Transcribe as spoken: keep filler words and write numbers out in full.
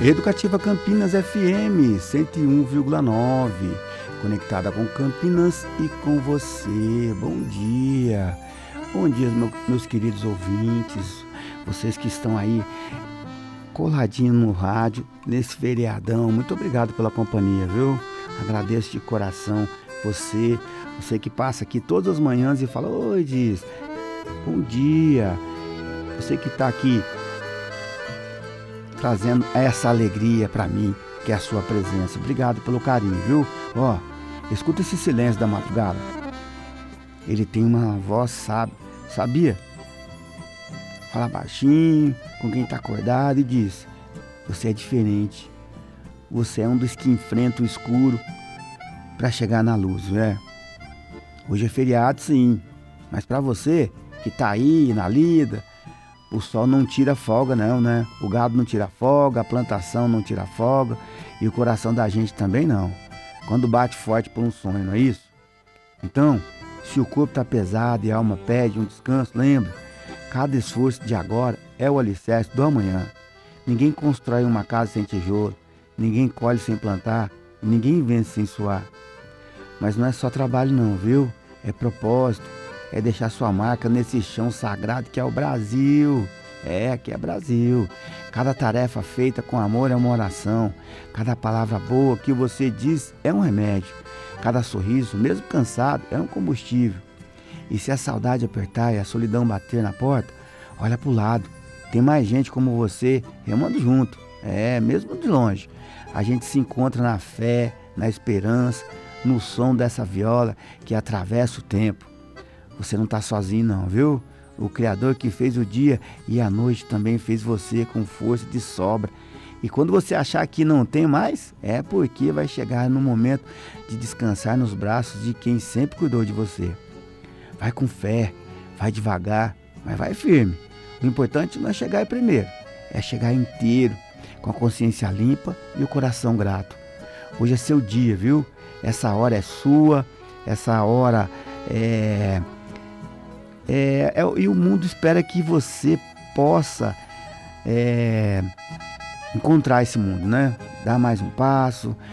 Educativa Campinas F M cento e um vírgula nove, conectada com Campinas e com você. Bom dia, bom dia meu, meus queridos ouvintes, vocês que estão aí coladinho no rádio nesse feriadão. Muito obrigado pela companhia, viu? Agradeço de coração você, você que passa aqui todas as manhãs e fala: oi, diz, bom dia. Você que está aqui trazendo essa alegria para mim, que é a sua presença. Obrigado pelo carinho, viu? Ó, escuta esse silêncio da madrugada. Ele tem uma voz, sabe? Sabia? Fala baixinho com quem tá acordado e diz: você é diferente. Você é um dos que enfrenta o escuro para chegar na luz, né? Hoje é feriado, sim, mas para você que tá aí na lida, o sol não tira folga, não, né? O gado não tira folga, a plantação não tira folga e o coração da gente também não. Quando bate forte por um sonho, não é isso? Então, se o corpo tá pesado e a alma pede um descanso, lembra? Cada esforço de agora é o alicerce do amanhã. Ninguém constrói uma casa sem tijolo, ninguém colhe sem plantar, ninguém vence sem suar. Mas não é só trabalho não, viu? É propósito. É deixar sua marca nesse chão sagrado que é o Brasil. É, aqui é Brasil. Cada tarefa feita com amor é uma oração. Cada palavra boa que você diz é um remédio. Cada sorriso, mesmo cansado, é um combustível. E se a saudade apertar e a solidão bater na porta, olha pro lado. Tem mais gente como você remando junto. É, mesmo de longe. A gente se encontra na fé, na esperança, no som dessa viola que atravessa o tempo. Você não está sozinho não, viu? O Criador que fez o dia e a noite também fez você com força de sobra. E quando você achar que não tem mais, é porque vai chegar no momento de descansar nos braços de quem sempre cuidou de você. Vai com fé, vai devagar, mas vai firme. O importante não é chegar primeiro, é chegar inteiro, com a consciência limpa e o coração grato. Hoje é seu dia, viu? Essa hora é sua, essa hora é... É, é, e o mundo espera que você possa é, encontrar esse mundo, né? Dar mais um passo,